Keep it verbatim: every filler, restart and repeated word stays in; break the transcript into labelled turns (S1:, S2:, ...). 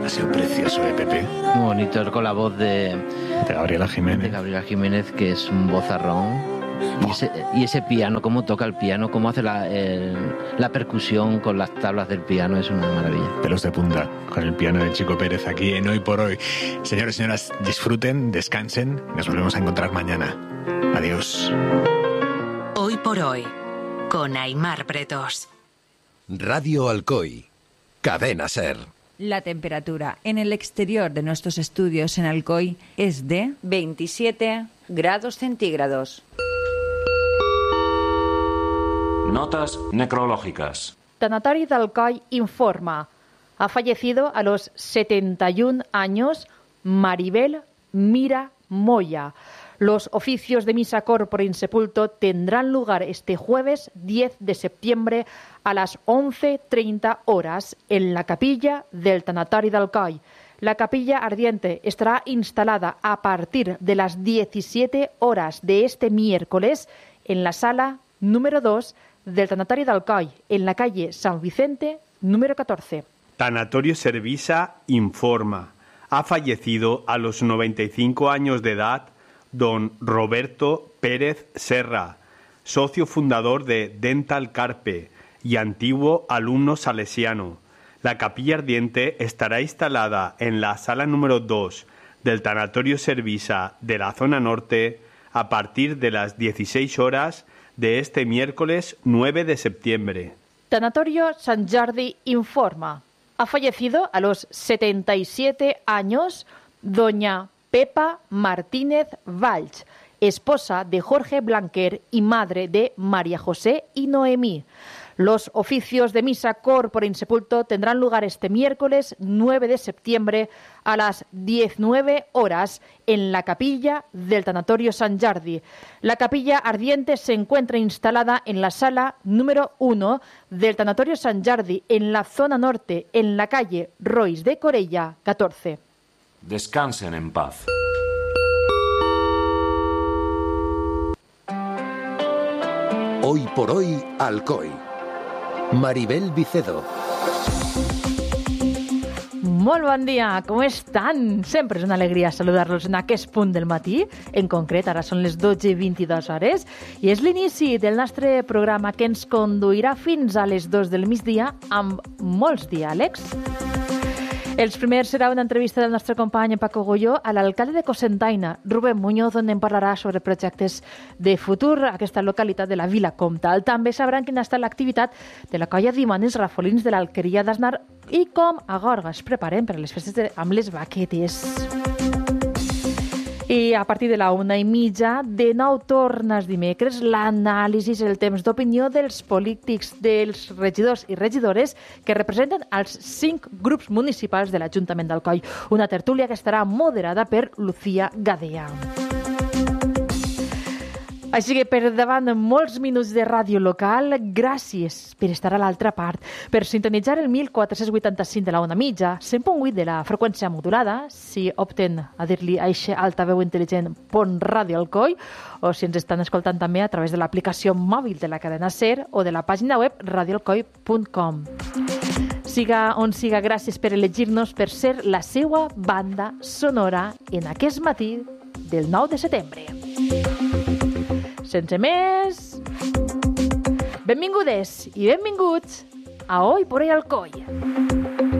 S1: Ha sido precioso, ¿eh, Pepe?
S2: Muy bonito, con la voz de,
S1: de Gabriela Jiménez.
S2: De Gabriela Jiménez, que es un vozarrón. Y ese, y ese piano, cómo toca el piano, cómo hace la, el, la percusión con las tablas del piano, es una maravilla.
S1: Pelos de punta, con el piano de Chico Pérez aquí en Hoy por Hoy. Señores y señoras, disfruten, descansen, nos volvemos a encontrar mañana. Adiós.
S3: Hoy por Hoy, con Aimar Pretos.
S4: Radio Alcoy, Cadena Ser.
S5: La temperatura en el exterior de nuestros estudios en Alcoy es de veintisiete grados centígrados.
S6: Notas necrológicas.
S7: Tanatori d'Alcoi informa. Ha fallecido a los setenta y un años Maribel Mira Moya. Los oficios de misa corpore insepulto tendrán lugar este jueves diez de septiembre a las once treinta horas en la capilla del Tanatori d'Alcoi. La capilla ardiente estará instalada a partir de las diecisiete horas de este miércoles en la sala número dos del Tanatorio d'Alcoi, en la calle San Vicente, número catorce.
S8: Tanatorio Servisa informa. Ha fallecido a los noventa y cinco años de edad don Roberto Pérez Serra, socio fundador de Dental Carpe y antiguo alumno salesiano. La capilla ardiente estará instalada en la sala número dos del Tanatorio Servisa de la zona norte a partir de las dieciséis horas de este miércoles nueve de septiembre.
S7: Tanatorio Sant Jordi informa. Ha fallecido a los setenta y siete años doña Pepa Martínez Valls, esposa de Jorge Blanquer y madre de María José y Noemí. Los oficios de misa corpore insepulto tendrán lugar este miércoles nueve de septiembre a las diecinueve horas en la capilla del Tanatorio Sant Jordi. La capilla ardiente se encuentra instalada en la sala número uno del Tanatorio Sant Jordi, en la zona norte, en la calle Rois de Corella, catorce.
S6: Descansen en paz.
S4: Hoy por Hoy, Alcoy. Maribel Vicedo.
S7: Molt bon dia, com estan? Sempre és una alegria saludar-los en aquest punt del matí. En concret, ara són les dotze i vint-i-dues hores i és l'inici del nostre programa que ens conduirà fins a les dos del migdia amb molts diàlegs. Els primers serà una entrevista del nostre company Paco Goyó a l'alcalde de Cocentaina, Rubén Muñoz, on en parlarà sobre projectes de futur a aquesta localitat de la Vila Comtal. També sabran quina ha estat l'activitat de la colla d'imanes rafolins de l'Alqueria d'Asnar i com a Gorga es preparen per a les festes de, amb les vaquetes. I a partir de la una i mitja, de nou tornes dimecres, l'anàlisi, el temps d'opinió dels polítics, dels regidors i regidores que representen els cinc grups municipals de l'Ajuntament d'Alcoi. Una tertúlia que estarà moderada per Lucía Gadea. Així que per davant molts minuts de ràdio local, gràcies per estar a l'altra part, per sintonitzar el mil quatre-cents vuitanta-cinc de la ona mitja, cent punt vuit de la freqüència modulada, si opten a dir-li a eixe altaveu intel·ligent Pont Ràdio Alcoi, o si ens estan escoltant també a través de l'aplicació mòbil de la cadena SER o de la pàgina web radio alcoi punt com. Siga on siga, gràcies per elegir-nos per ser la seua banda sonora en aquest matí del nou de setembre. Sense més, benvingudes i benvinguts a Hoy por Hoy Alcoi.